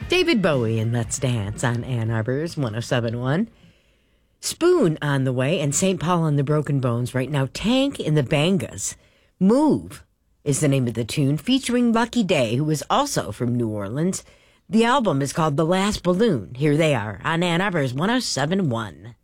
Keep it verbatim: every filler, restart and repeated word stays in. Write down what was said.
David Bowie and Let's Dance on Ann Arbor's one oh seven point one. Spoon on the way, and Saint Paul and the Broken Bones right now. Tank and the Bangas. Move is the name of the tune, featuring Lucky Day, who is also from New Orleans. The album is called The Last Balloon. Here they are on Ann Arbor's one oh seven point one.